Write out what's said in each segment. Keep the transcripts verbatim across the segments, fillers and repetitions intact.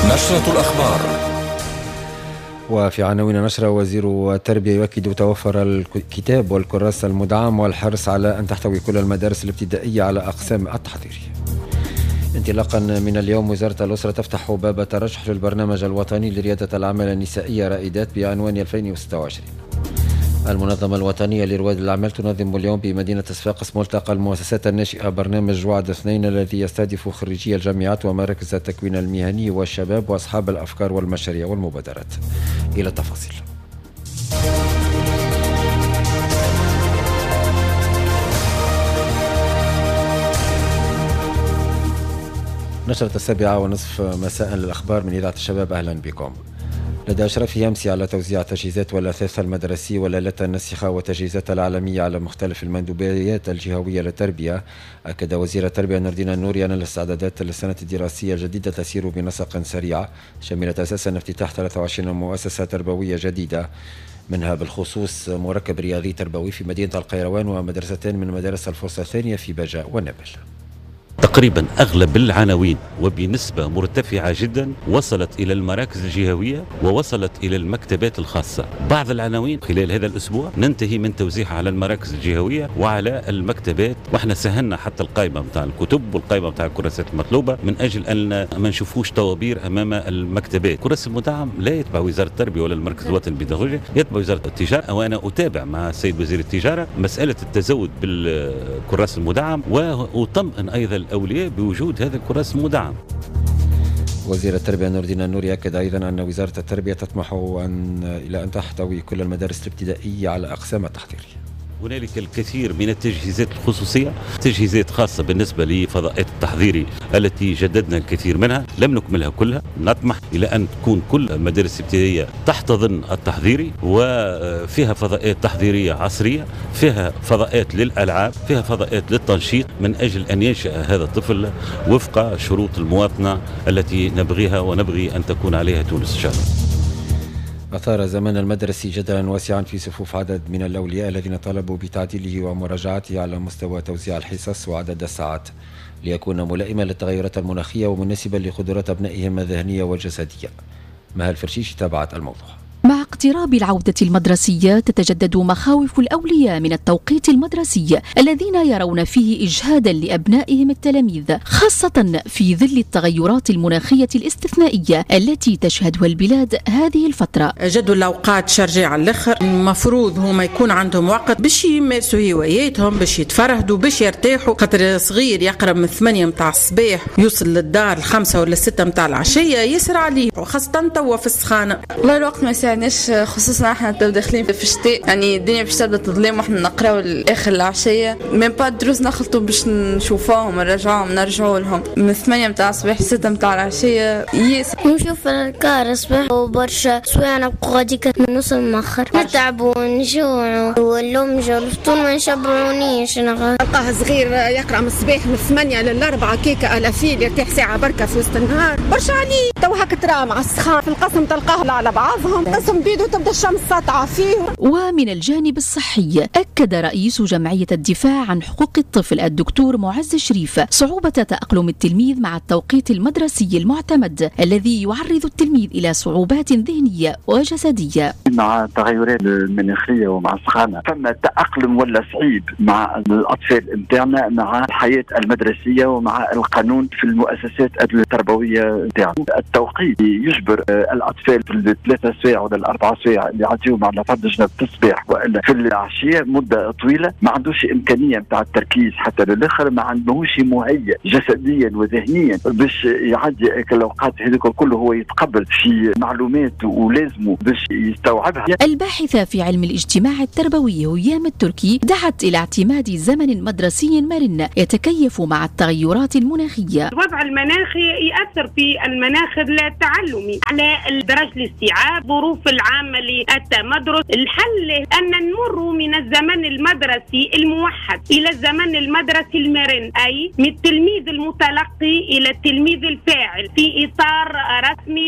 نشرة الأخبار. وفي عناوين نشرة، وزير التربية يؤكد توفر الكتاب والكراس المدعم والحرص على أن تحتوي كل المدارس الابتدائية على أقسام التحضير. انطلاقا من اليوم، وزارة الأسرة تفتح باب ترشح للبرنامج الوطني لريادة الأعمال النسائية رائدات بعنوان ألفين وستة وعشرين. المنظمة الوطنية لرواد الأعمال تنظم اليوم بمدينة صفاقس ملتقى المؤسسات الناشئة برنامج وعد اثنين الذي يستهدف خريجي الجامعات ومراكز التكوين المهني والشباب وأصحاب الأفكار والمشاريع والمبادرات. إلى التفاصيل. نشرة السابعة ونصف مساء للأخبار من إذاعة الشباب، أهلا بكم. لدى أشرف أمس على توزيع التجهيزات والأثاث المدرسي والآلات الناسخة والتجهيزات العالمية على مختلف المندوبيات الجهوية للتربية، أكد وزير التربية نور الدين النوري أن الاستعدادات للسنة الدراسية الجديدة تسير بنسق سريع، شملت أساسا افتتاح ثلاث وعشرين مؤسسة تربوية جديدة، منها بالخصوص مركب رياضي تربوي في مدينة القيروان ومدرستين من مدارس الفرصة الثانية في بجاء ونبل. تقريبا أغلب العناوين وبنسبة مرتفعة جدا وصلت إلى المراكز الجهوية ووصلت إلى المكتبات الخاصة. بعض العناوين خلال هذا الأسبوع ننتهي من توزيعها على المراكز الجهوية وعلى المكتبات، وإحنا سهلنا حتى القائمة متاع الكتب والقائمة متاع الكراسات المطلوبة من أجل أن ما نشوفوش طوابير أمام المكتبات. كراسي المدعم لا يتبع وزارة التربية ولا المركز الوطني للبيداغوجيا، يتبع وزارة التجارة، وأنا أتابع مع السيد وزير التجارة مسألة التزود بالكراس المدعم وأطمئن أيضا الأولياء بوجود هذا الكراس المدعم. وزير التربية نور الدين النوري أكد أيضا أن وزارة التربية تطمح أن إلى أن تحتوي كل المدارس الابتدائية على أقسام التحضير. هنالك الكثير من التجهيزات الخصوصية، تجهيزات خاصة بالنسبة لفضاءات التحضيري التي جددنا الكثير منها، لم نكملها كلها. نطمح إلى أن تكون كل المدارس الابتدائية تحتضن التحضيري وفيها فضاءات تحضيرية عصرية، فيها فضاءات للألعاب، فيها فضاءات للتنشيط، من أجل أن ينشأ هذا الطفل وفق شروط المواطنة التي نبغيها ونبغي أن تكون عليها تونس إن شاء الله. أثار زمن المدرسي جدلا واسعا في صفوف عدد من الأولياء الذين طالبوا بتعديله ومراجعته على مستوى توزيع الحصص وعدد الساعات ليكون ملائما للتغيرات المناخية ومناسبا لقدرات أبنائهم الذهنية والجسدية. مها الفرشيش تابعت الموضوع. مع اقتراب العودة المدرسية تتجدد مخاوف الأولياء من التوقيت المدرسي الذين يرون فيه إجهادا لأبنائهم التلاميذ، خاصة في ظل التغيرات المناخية الاستثنائية التي تشهدها البلاد هذه الفترة. جدول الأوقات شرجي على الآخر، المفروض هما يكون عندهم وقت باش يمارسوا هواياتهم، باش يتفرهدوا، باش يرتاحوا، خاطر صغير يقرب من ثمانية متاع الصباح يوصل للدار الخمسة ولا ستة متاع العشية يسرع عليه، وخاصة توا في السخانة. والله الوقت ما نش خصوصا احنا داخلين في الشتاء، يعني الدنيا باش تبدا تظلم واحنا نقراو لاخر العشيه، ميم با دروس نخلطوا باش نشوفوهم نرجعوهم نرجعوا لهم من ثمانية متاع الصباح ستة متاع العشيه. يس نشوف الكار الصباح وبرشا شويه نبقوا غاديك من نص المخر نتعبوا ونجوعوا واللمجه والفطور ما نشبعونيش. نلقاه صغير يقرا من الصباح من ثمانية للأربعة كيكه الافيل يرتاح ساعه بركه في وسط النهار برشا عليه. تو هكا ترى مع السخان في القسم تلقاه على بعضهم بيدو تبدا الشمس ساطعه فيهم. ومن الجانب الصحي أكد رئيس جمعية الدفاع عن حقوق الطفل الدكتور معز شريف صعوبة تأقلم التلميذ مع التوقيت المدرسي المعتمد الذي يعرض التلميذ إلى صعوبات ذهنية وجسدية. مع التغيرات المناخية ومع السخانة ثم تأقلم ولا صعيب مع الأطفال نتاعنا مع الحياة المدرسية ومع القانون في المؤسسات التربوية نتاعنا. التوقيت يجبر الأطفال في الثلاثة ساعة ولا الأربعة ساعة اللي يعطيهم على فرد جنب الصباح وإلا في العشية مدة طويلة، ما عندوش إمكانية متاع التركيز حتى للآخر، ما عندهوش مهيئ جسديا وذهنيا باش يعدي الأوقات هذيك كله هو يتقبل في معلومات ولازمه باش يستوعبها. الباحثة في علم الاجتماع التربوي هيام التركي دعت إلى اعتماد زمن مدرسي مرن يتكيف مع التغيرات المناخية. الوضع المناخي يأثر في المناخ التعلمي على درجة الاستيعاب، ظروف العامة للتمدرس. الحل أن نمر من الزمن المدرسي الموحد إلى الزمن المدرسي المرن، أي من التلميذ المتلقي إلى التلميذ الفاعل في إطار رسمي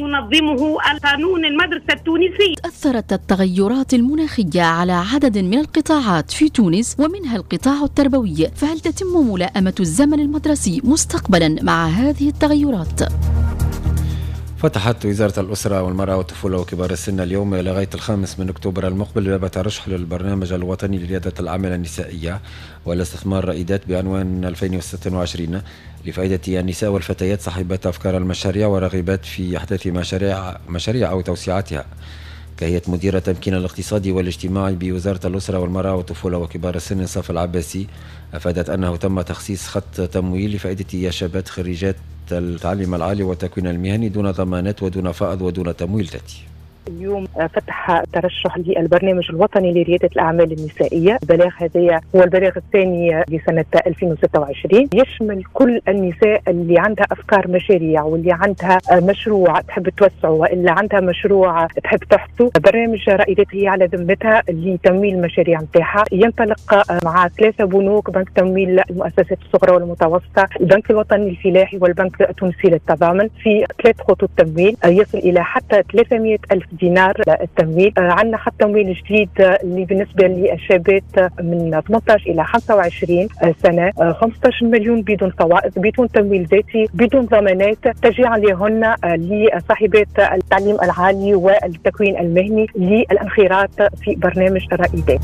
ينظمه القانون المدرسة التونسي. أثرت التغيرات المناخية على عدد من القطاعات في تونس ومنها القطاع التربوي، فهل تتم ملائمة الزمن المدرسي مستقبلا مع هذه التغيرات؟ فتحت وزارة الأسرة والمرأة والطفولة وكبار السن اليوم لغاية الخامس من أكتوبر المقبل باب الترشح للبرنامج الوطني لريادة الأعمال النسائية والاستثمار رائدات بعنوان ألفين وستة وعشرين لفائدة النساء والفتيات صاحبات أفكار المشاريع وراغبات في إحداث مشاريع مشاريع أو توسعتها. كهيئة مديرة التمكين الاقتصادي والاجتماعي بوزارة الأسرة والمرأة والطفولة وكبار السن صف العباسي أفادت أنه تم تخصيص خط تمويل لفائدة شابات خريجات التعليم العالي والتكوين المهني دون ضمانات ودون فائض ودون تمويل ذاتي. اليوم فتح ترشح للبرنامج الوطني لريادة الأعمال النسائية. البلاغ هذا هو البلاغ الثاني لسنة ألفين وستة وعشرين، يشمل كل النساء اللي عندها أفكار مشاريع واللي عندها مشروع تحب توسعه وإلا عندها مشروع تحب تحصه. برنامج رائدات هي على ذمتها لتمويل المشاريع نتاعها، ينطلق مع ثلاثة بنوك: بنك تمويل المؤسسات الصغرى والمتوسطة، البنك الوطني الفلاحي والبنك التونسي للتضامن، في ثلاث خطوط تمويل يصل إلى حتى ثلاثمائة ألف دينار التمويل. عندنا خط تمويل جديد اللي بالنسبة للشابات من ثمانية عشر إلى خمسة وعشرين سنة، خمسة عشر مليون بدون فوائد بدون تمويل ذاتي بدون ضمانات، تشجيعا لهن لصاحبات التعليم العالي والتكوين المهني للانخراط في برنامج الرائدات.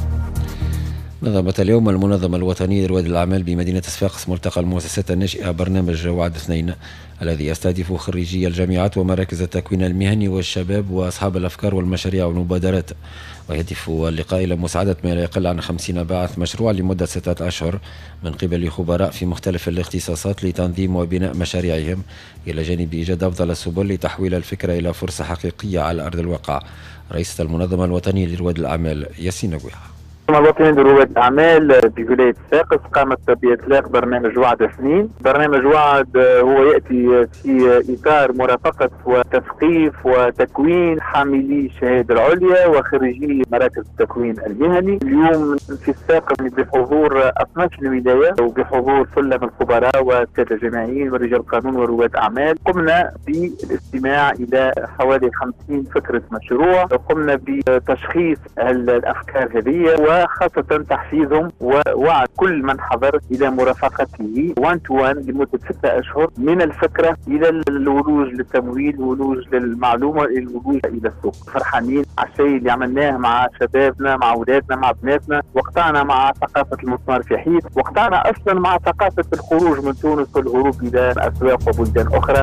نظمت اليوم المنظمة الوطنية لرواد الأعمال بمدينة صفاقس ملتقى المؤسسات الناشئة برنامج وعد اثنين الذي يستهدف خريجي الجامعات ومراكز التكوين المهني والشباب وأصحاب الأفكار والمشاريع والمبادرات، ويهدف اللقاء إلى مساعدة ما لا يقل عن خمسين باعث مشروع لمدة ستة أشهر من قبل خبراء في مختلف الاختصاصات لتنظيم وبناء مشاريعهم، إلى جانب إيجاد أفضل السبل لتحويل الفكرة إلى فرصة حقيقية على أرض الواقع. رئيسة المنظمة الوطنية لرواد الأعمال ياسين نقويحة. الوطني لرواد الأعمال بولاية صفاقس قامت بإطلاق برنامج وعد اثنين. برنامج وعد هو يأتي في إطار مرافقة وتثقيف وتكوين حاملي الشهادة العليا وخريجي مراكز التكوين المهني. اليوم في صفاقس بحضور اثني عشر ولاية وبحضور سلم الخبراء والسادة الجامعيين ورجال قانون ورواد أعمال، قمنا بالاستماع إلى حوالي خمسين فكرة مشروع، قمنا بتشخيص الأفكار هذه وخاصة تحفيزهم ووعد كل من حضر إلى مرافقته وان تو وان لمدة ستة أشهر من الفكرة إلى الولوج للتمويل، الولوج للمعلومة، الولوج إلى السوق. فرحانين على الشيء اللي عملناه مع شبابنا، مع أولادنا، مع بناتنا، وقطعنا مع ثقافة المسمار في حيط، وقطعنا أصلا مع ثقافة الخروج من تونس والهروب إلى أسواق وبلدان أخرى.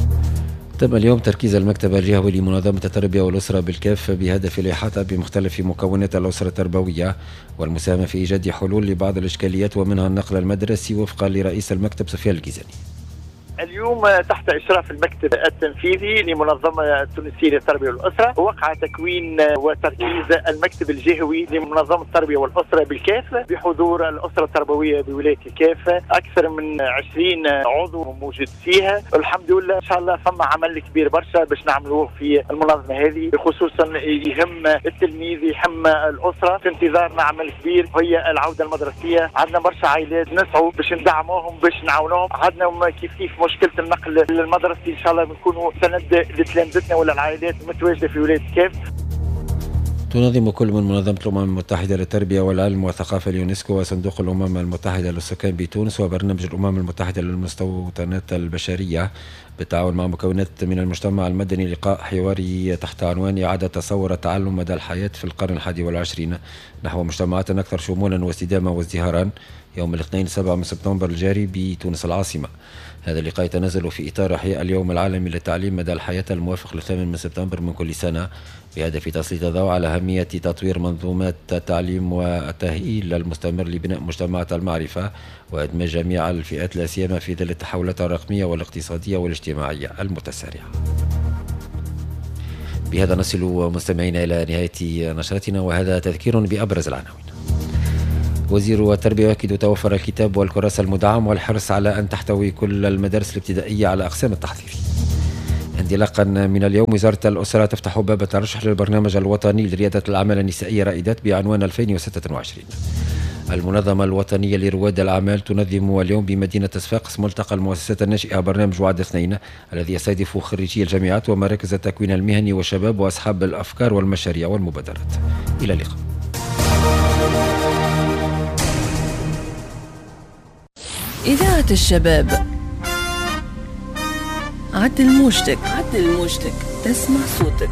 تم اليوم تركيز المكتب الجهوي لمنظمة التربية والأسرة بالكاف بهدف الإحاطة بمختلف مكونات الأسرة التربوية والمساهمة في إيجاد حلول لبعض الإشكاليات ومنها النقل المدرسي وفقا لرئيس المكتب سفيان الجيزاني. اليوم تحت إشراف المكتب التنفيذي لمنظمة التونسية للتربية والأسرة وقع تكوين وتركيز المكتب الجهوي لمنظمة التربية والأسرة بالكاف بحضور الأسرة التربوية بولاية الكاف، أكثر من عشرين عضو موجود فيها. الحمد لله إن شاء الله فما عمل كبير برشا باش نعملوه في المنظمة هذه، خصوصا يهم التلميذ يهم الأسرة. في انتظارنا عمل كبير هي العودة المدرسية، عندنا برشا عائلات نسعوا باش ندعموهم باش نعاونوهم، عندنا كيف كيف مشكلة النقل المدرسي إن شاء الله بنكونوا سند لتلامذتنا ولا العائلات المتواجدة في ولاية الكاف. تنظم كل من منظمة الأمم المتحدة للتربية والعلم والثقافة اليونسكو وصندوق الأمم المتحدة للسكان بتونس وبرنامج الأمم المتحدة للمستوطنات البشرية بالتعاون مع مكونات من المجتمع المدني لقاء حواري تحت عنوان إعادة تصور التعلم مدى الحياة في القرن الحادي والعشرين نحو مجتمعات أكثر شمولا واستدامة وازدهارا يوم الاثنين سبعة من سبتمبر الجاري بتونس العاصمة. هذا اللقاء يتنزل في إطار إحياء اليوم العالمي للتعليم مدى الحياة الموافق للثامن من سبتمبر من كل سنة بهدف تسليط الضوء على أهمية تطوير منظومات التعليم والتأهيل المستمر لبناء مجتمعات المعرفة وإدماج جميع الفئات لا سيما في ظل التحولات الرقمية والاقتصادية والاجتماعية المتسارعة. بهذا نصل مستمعينا إلى نهاية نشرتنا وهذا تذكير بأبرز العناوين. وزير التربية يؤكد توفر الكتاب والكراسة المدعم والحرص على أن تحتوي كل المدارس الابتدائية على أقسام التحضير. انطلاقا من اليوم وزارة الأسرة تفتح باب الترشح للبرنامج الوطني لريادة الأعمال النسائية رائدات بعنوان ألفين وستة وعشرين. المنظمة الوطنية لرواد الأعمال تنظم اليوم بمدينة صفاقس ملتقى المؤسسات الناشئة برنامج وعد اثنين الذي يستهدف خريجي الجامعات ومراكز التكوين المهني والشباب وأصحاب الأفكار والمشاريع والمبادرات. إلى اللقاء. إذاعة الشباب عدل موجتك عدل موجتك تسمع صوتك.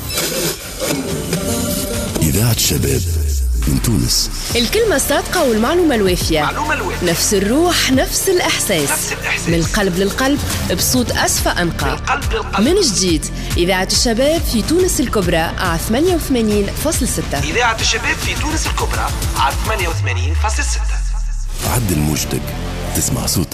إذاعة الشباب من تونس. الكلمة الصادقة والمعلومة الوافية. معلومة الوافية. نفس الروح نفس الإحساس. نفس الإحساس. من القلب للقلب بصوت أصفى أنقى. من القلب للقلب. من جديد إذاعة الشباب في تونس الكبرى على ثمانية وثمانين فاصلة ستة. إذاعة الشباب في تونس الكبرى على ثمانية وثمانين فاصلة ستة. عدل موجتك تسمع صوتك.